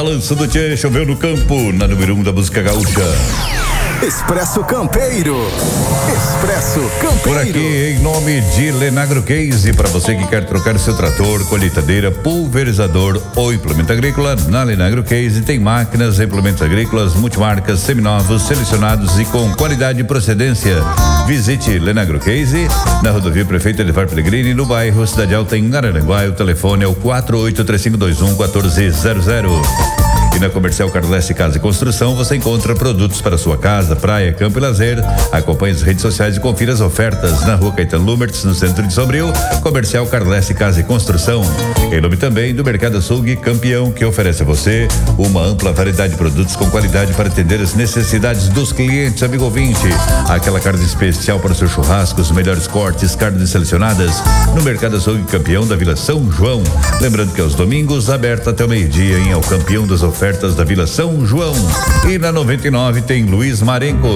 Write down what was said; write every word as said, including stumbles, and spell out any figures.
Balanço do Tchê, choveu no campo, na número um da música gaúcha. Expresso Campeiro. Expresso Campeiro. Por aqui, em nome de Lenagro Case, para você que quer trocar seu trator, colheitadeira, pulverizador ou implemento agrícola, na Lenagro Case tem máquinas, implementos agrícolas, multimarcas, seminovos, selecionados e com qualidade e procedência. Visite Lenagro Case, na rodovia Prefeito Edivar Pellegrini, no bairro Cidade Alta, em Araranguá. O telefone é o quatro oito três cinco dois um quatro zero zero. E na Comercial Carlesse Casa e Construção você encontra produtos para sua casa, praia, campo e lazer. Acompanhe as redes sociais e confira as ofertas na Rua Caetano Lumertz, no centro de Sombrio. Comercial Carlesse Casa e Construção. Em nome também do Mercado Açougue Campeão, que oferece a você uma ampla variedade de produtos com qualidade para atender as necessidades dos clientes. Amigo ouvinte, aquela carne especial para o seu churrasco, os melhores cortes, carnes selecionadas no Mercado Açougue Campeão da Vila São João. Lembrando que aos domingos, aberto até o meio-dia, em ao Campeão das Ofertas da Vila São João. E na noventa e nove tem Luiz Marenco.